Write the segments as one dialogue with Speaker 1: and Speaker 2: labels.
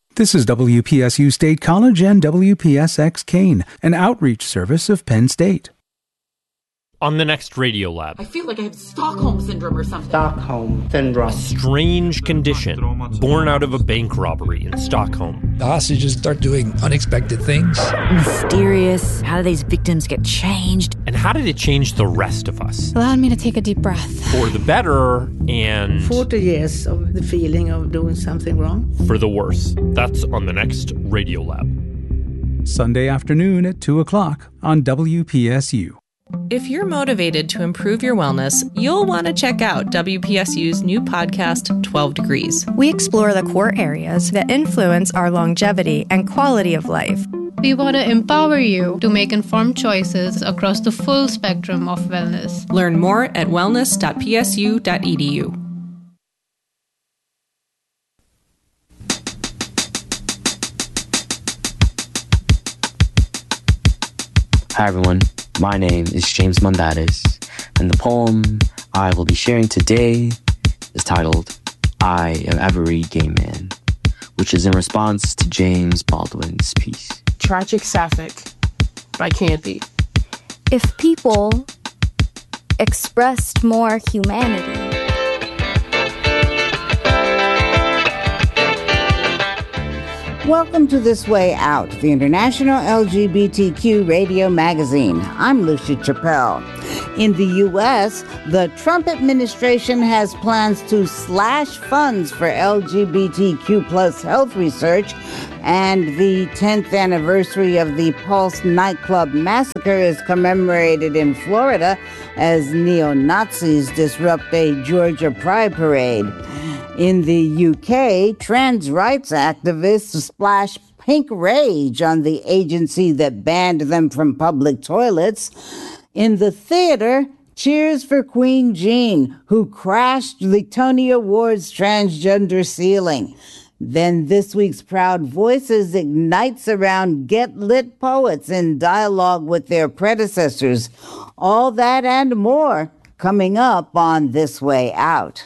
Speaker 1: This is WPSU State College and WPSX Kane, an outreach service of Penn State.
Speaker 2: On the next Radio Lab.
Speaker 3: I feel like I have Stockholm Syndrome or something.
Speaker 4: Stockholm Syndrome.
Speaker 2: A strange condition born out of a bank robbery in Stockholm.
Speaker 5: The hostages start doing unexpected things.
Speaker 6: Mysterious. How do these victims get changed?
Speaker 2: And how did it change the rest of us?
Speaker 7: Allowed me to take a deep breath.
Speaker 2: For the better and...
Speaker 8: 40 years of the feeling of doing something wrong.
Speaker 2: For the worse. That's on the next Radio Lab.
Speaker 1: Sunday afternoon at 2 o'clock on WPSU.
Speaker 9: If you're motivated to improve your wellness, you'll want to check out WPSU's new podcast, 12 Degrees.
Speaker 10: We explore the core areas that influence our longevity and quality of life.
Speaker 7: We want to empower you to make informed choices across the full spectrum of wellness.
Speaker 9: Learn more at wellness.psu.edu.
Speaker 11: Hi everyone, my name is James Mondatis, and the poem I will be sharing today is titled, I Am Every Gay Man, which is in response to James Baldwin's piece.
Speaker 12: Tragic Sapphic by Candy.
Speaker 13: If people expressed more humanity,
Speaker 14: welcome to This Way Out, the International LGBTQ radio magazine. I'm Lucia Chappelle. In the U.S., the Trump administration has plans to slash funds for LGBTQ plus health research, and the 10th anniversary of the Pulse nightclub massacre is commemorated in Florida as neo-Nazis disrupt a Georgia Pride parade. In the UK, trans rights activists splash pink rage on the agency that banned them from public toilets. In the theater, cheers for Queen Jean, who crashed the Tony Awards transgender ceiling. Then this week's Proud Voices ignites around Get Lit poets in dialogue with their predecessors. All that and more coming up on This Way Out.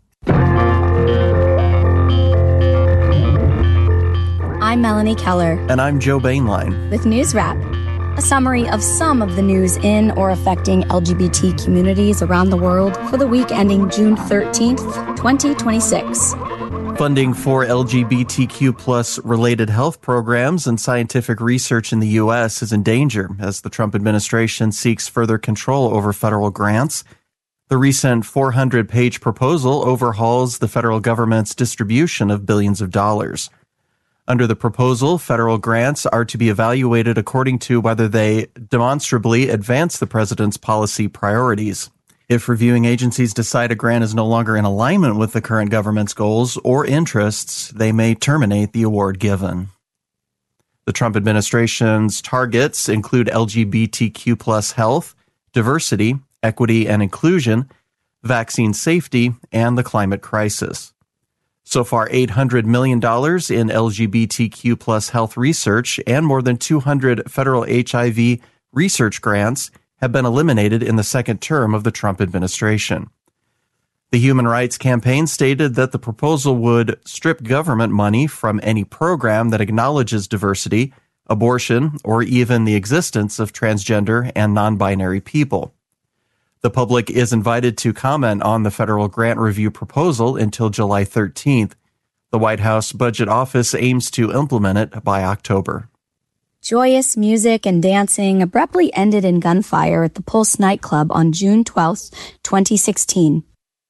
Speaker 13: I'm Melanie Keller.
Speaker 15: And I'm Joe Bainline.
Speaker 13: With News Wrap, a summary of some of the news in or affecting LGBT communities around the world for the week ending June 13th, 2026.
Speaker 15: Funding for LGBTQ plus related health programs and scientific research in the U.S. is in danger as the Trump administration seeks further control over federal grants. The recent 400-page proposal overhauls the federal government's distribution of billions of dollars. Under the proposal, federal grants are to be evaluated according to whether they demonstrably advance the president's policy priorities. If reviewing agencies decide a grant is no longer in alignment with the current government's goals or interests, they may terminate the award given. The Trump administration's targets include LGBTQ plus health, diversity, equity and inclusion, vaccine safety, and the climate crisis. So far, $800 million in LGBTQ plus health research and more than 200 federal HIV research grants have been eliminated in the second term of the Trump administration. The Human Rights Campaign stated that the proposal would strip government money from any program that acknowledges diversity, abortion, or even the existence of transgender and non-binary people. The public is invited to comment on the federal grant review proposal until July 13th. The White House Budget Office aims to implement it by October.
Speaker 13: Joyous music and dancing abruptly ended in gunfire at the Pulse nightclub on June 12, 2016.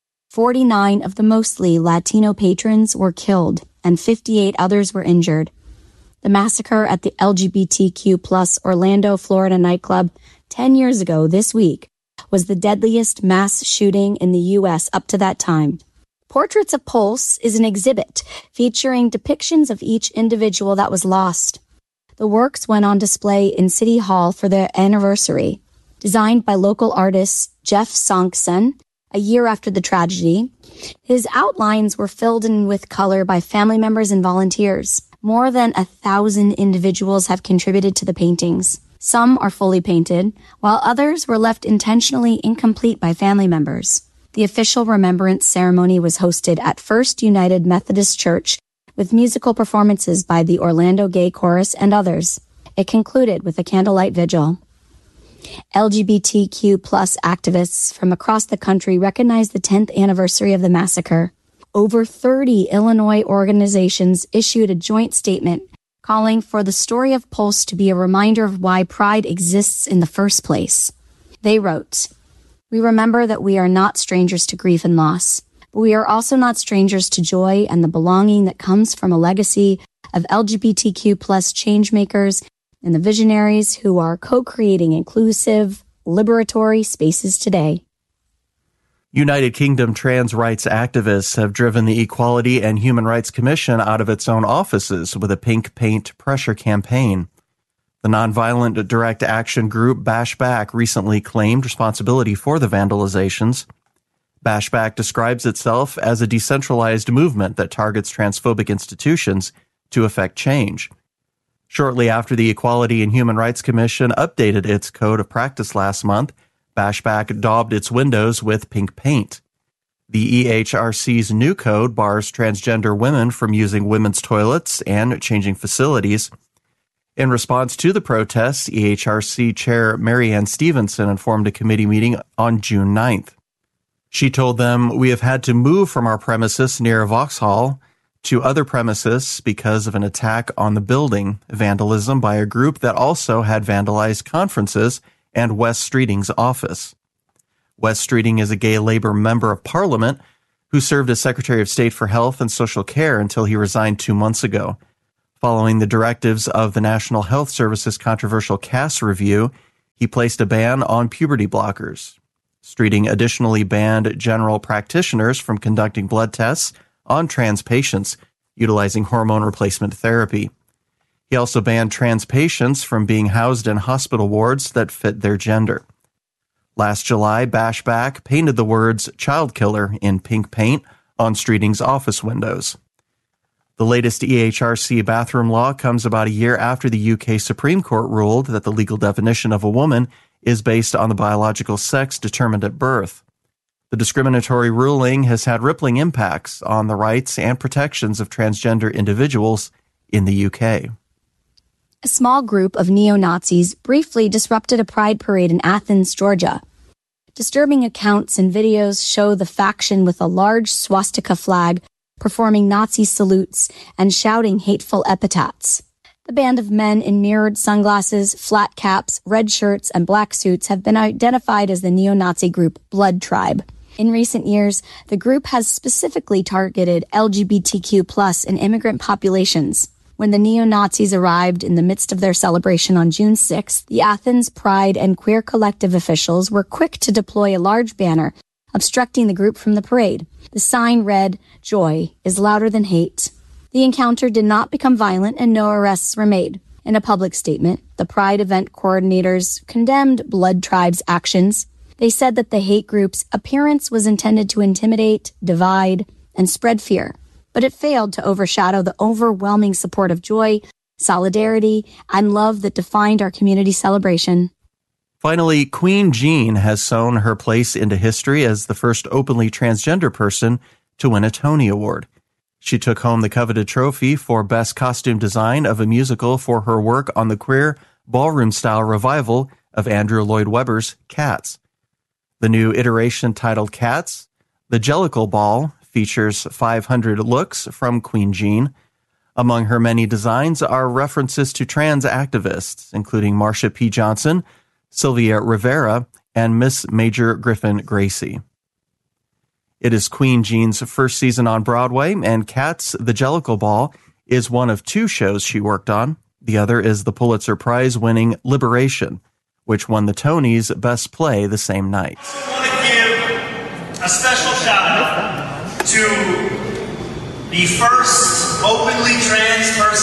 Speaker 13: 49 of the mostly Latino patrons were killed and 58 others were injured. The massacre at the LGBTQ plus Orlando, Florida nightclub 10 years ago this week was the deadliest mass shooting in the U.S. up to that time. Portraits of Pulse is an exhibit featuring depictions of each individual that was lost. The works went on display in City Hall for their anniversary. Designed by local artist Jeff Sonksen a year after the tragedy, his outlines were filled in with color by family members and volunteers. More than 1,000 individuals have contributed to the paintings. Some are fully painted, while others were left intentionally incomplete by family members. The official remembrance ceremony was hosted at First United Methodist Church with musical performances by the Orlando Gay Chorus and others. It concluded with a candlelight vigil. LGBTQ plus activists from across the country recognized the 10th anniversary of the massacre. Over 30 Illinois organizations issued a joint statement calling for the story of Pulse to be a reminder of why pride exists in the first place. They wrote, "We remember that we are not strangers to grief and loss, but we are also not strangers to joy and the belonging that comes from a legacy of LGBTQ plus changemakers and the visionaries who are co-creating inclusive, liberatory spaces today."
Speaker 15: United Kingdom trans rights activists have driven the Equality and Human Rights Commission out of its own offices with a pink paint pressure campaign. The nonviolent direct action group Bash Back recently claimed responsibility for the vandalizations. Bash Back describes itself as a decentralized movement that targets transphobic institutions to effect change. Shortly after the Equality and Human Rights Commission updated its code of practice last month, Bash Back daubed its windows with pink paint. The EHRC's new code bars transgender women from using women's toilets and changing facilities. In response to the protests, EHRC Chair Marianne Stevenson informed a committee meeting on June 9th. She told them, "We have had to move from our premises near Vauxhall to other premises because of an attack on the building, vandalism by a group that also had vandalized conferences and Wes Streeting's office." Wes Streeting is a gay Labour member of Parliament who served as Secretary of State for Health and Social Care until he resigned 2 months ago. Following the directives of the National Health Service's controversial CAS review, he placed a ban on puberty blockers. Streeting additionally banned general practitioners from conducting blood tests on trans patients utilizing hormone replacement therapy. He also banned trans patients from being housed in hospital wards that fit their gender. Last July, Bash Back painted the words "child killer" in pink paint on Streeting's office windows. The latest EHRC bathroom law comes about a year after the UK Supreme Court ruled that the legal definition of a woman is based on the biological sex determined at birth. The discriminatory ruling has had rippling impacts on the rights and protections of transgender individuals in the UK.
Speaker 13: A small group of neo-Nazis briefly disrupted a pride parade in Athens, Georgia. Disturbing accounts and videos show the faction with a large swastika flag performing Nazi salutes and shouting hateful epithets. The band of men in mirrored sunglasses, flat caps, red shirts, and black suits have been identified as the neo-Nazi group Blood Tribe. In recent years, the group has specifically targeted LGBTQ+ and immigrant populations. When the neo-Nazis arrived in the midst of their celebration on June 6th, the Athens Pride and Queer Collective officials were quick to deploy a large banner obstructing the group from the parade. The sign read, "Joy is louder than hate." The encounter did not become violent and no arrests were made. In a public statement, the Pride event coordinators condemned Blood Tribe's actions. They said that the hate group's appearance was intended to intimidate, divide, and spread fear, but it failed to overshadow the overwhelming support of joy, solidarity, and love that defined our community celebration.
Speaker 15: Finally, Queen Jean has sewn her place into history as the first openly transgender person to win a Tony Award. She took home the coveted trophy for Best Costume Design of a Musical for her work on the queer ballroom-style revival of Andrew Lloyd Webber's Cats. The new iteration titled Cats, The Jellicle Ball, features 500 looks from Queen Jean. Among her many designs are references to trans activists, including Marsha P. Johnson, Sylvia Rivera, and Miss Major Griffin Gracie. It is Queen Jean's first season on Broadway, and Cats, The Jellicle Ball is one of 2 shows she worked on. The other is the Pulitzer Prize-winning Liberation, which won the Tonys Best Play the same night.
Speaker 4: I want to give a special shout-out to the first openly trans person